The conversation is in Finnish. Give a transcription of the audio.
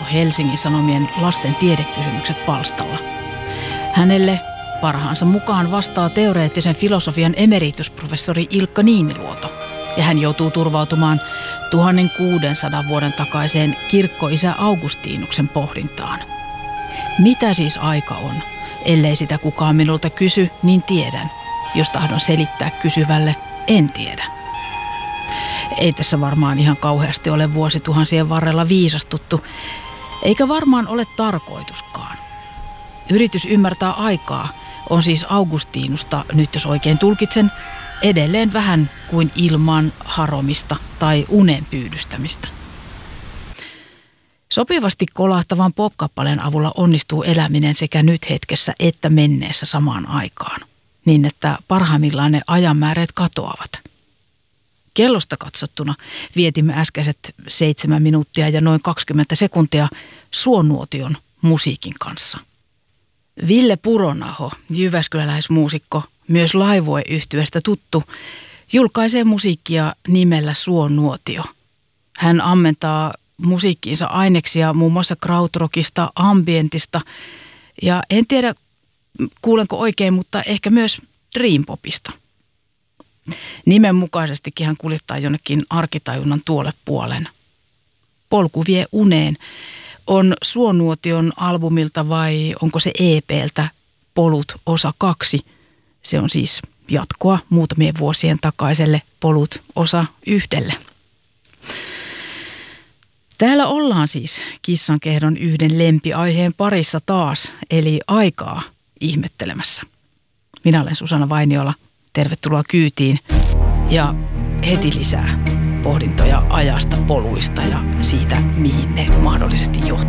Helsingin Sanomien lasten tiedekysymykset -palstalla. Hänelle parhaansa mukaan vastaa teoreettisen filosofian emeritusprofessori Ilkka Niiniluoto, ja hän joutuu turvautumaan 1600 vuoden takaiseen kirkkoisä Augustinuksen pohdintaan. Mitä siis aika on? Ellei sitä kukaan minulta kysy, niin tiedän. Jos tahdon selittää kysyvälle, en tiedä. Ei tässä varmaan ihan kauheasti ole vuosituhansien varrella viisastuttu, eikä varmaan ole tarkoituskaan. Yritys ymmärtää aikaa on siis Augustinusta, nyt jos oikein tulkitsen, edelleen vähän kuin ilman haromista tai unen pyydystämistä. Sopivasti kolahtavan popkappaleen avulla onnistuu eläminen sekä nyt hetkessä että menneessä samaan aikaan, niin että parhaimmillaan ne ajanmääreet katoavat. Kellosta katsottuna vietimme äskeiset 7 minuuttia ja noin 20 sekuntia suonuotion musiikin kanssa. Ville Puronaho, jyväskyläläismuusikko, myös Laivue-yhtyeestä tuttu, julkaisee musiikkia nimellä Suonuotio. Hän ammentaa musiikkiinsa aineksia muun muassa krautrockista, ambientista ja en tiedä kuulenko oikein, mutta ehkä myös dreampopista. Nimen mukaisestikin hän kuljettaa jonnekin arkitajunnan tuolle puolen. Polku vie uneen on Suonuotion albumilta vai onko se EP:ltä Polut osa 2. Se on siis jatkoa muutamien vuosien takaiselle Polut osa 1. Täällä ollaan siis Kissankehdon yhden lempiaiheen parissa taas, eli aikaa ihmettelemässä. Minä olen Susanna Vainiola. Tervetuloa kyytiin ja heti lisää pohdintoja ajasta, poluista ja siitä, mihin ne mahdollisesti johtaa.